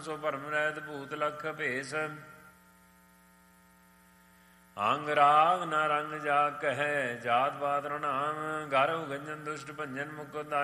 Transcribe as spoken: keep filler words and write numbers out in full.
ਸੋ ਭਰਮ ਰਹਿਤ ਭੂਤ ਲਖ ਭੇਸ। ਅੰਗ ਰਾਗ ਨਾ ਰੰਗ ਜਾ ਕਹਿ ਜਾਤ ਪਾਤ ਨਾਮ। ਗਰਭ ਗੰਜਨ ਦੁਸ਼ਟ ਭੰਜਨ ਮੁਕੁ